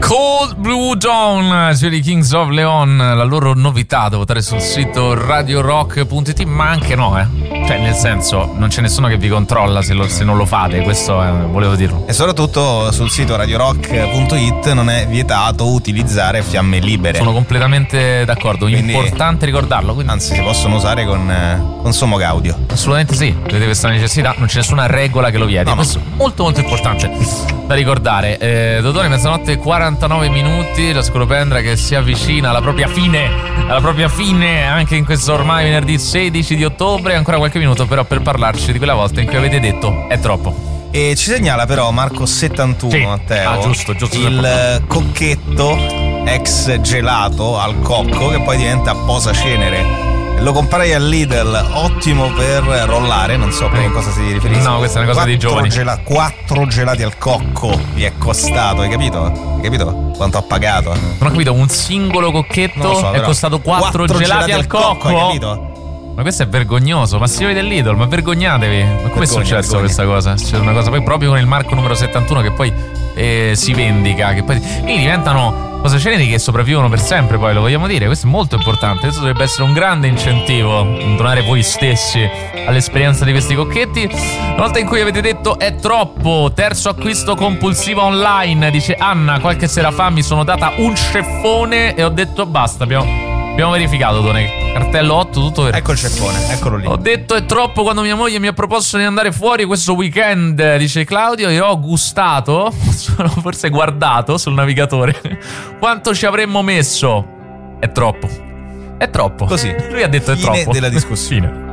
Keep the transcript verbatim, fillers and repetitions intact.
Cold Blue Dawn, cioè di Kings of Leon, la loro novità da votare sul sito radio rock punto it, ma anche no, eh. Cioè, nel senso, non c'è nessuno che vi controlla se, lo, se non lo fate, questo eh, volevo dirlo. E soprattutto sul sito radio rock punto it non è vietato utilizzare fiamme libere. Sono completamente d'accordo, quindi, importante ricordarlo. Quindi... Anzi, si possono usare con, eh, con Sommo Gaudio. Assolutamente sì, vedete questa necessità, non c'è nessuna regola che lo vieti. No, questo è molto molto importante da ricordare. Eh, Dodone, mezzanotte quarantanove minuti, la Scolopendra che si avvicina alla propria fine, alla propria fine anche in questo ormai venerdì sedici di ottobre. Ancora qualche minuto però per parlarci di quella volta in cui avete detto è troppo. E ci segnala però Marco settantuno, sì. Matteo, ah, giusto, giusto, il cocchetto ex gelato al cocco che poi diventa posacenere. Lo comparai al Lidl, ottimo per rollare, non so per cosa si riferisce. No, questa è una cosa quattro di giovani. Gela- quattro gelati al cocco vi è costato, hai capito? Hai capito quanto ho pagato? Non ho capito, un singolo cocchetto so, è costato quattro gelati, gelati al cocco, cocco, hai capito? Ma questo è vergognoso, ma signori del Lidl, ma vergognatevi. Ma come è successo vergogna. Questa cosa? C'è una cosa poi proprio con il marco numero settantuno che poi eh, si vendica, che poi quindi diventano posaceneri che sopravvivono per sempre, poi lo vogliamo dire, questo è molto importante. Questo dovrebbe essere un grande incentivo, donare voi stessi all'esperienza di questi cocchetti. Una volta in cui avete detto è troppo, terzo acquisto compulsivo online, dice Anna, qualche sera fa mi sono data un ceffone e ho detto basta, abbiamo Abbiamo verificato, Done. Cartello otto, tutto vero. Ecco il ceffone, eccolo lì. Ho detto è troppo quando mia moglie mi ha proposto di andare fuori questo weekend, dice Claudio, e ho gustato, forse guardato sul navigatore, quanto ci avremmo messo. È troppo. È troppo. Così. Lui ha detto è Fine troppo. della discussione.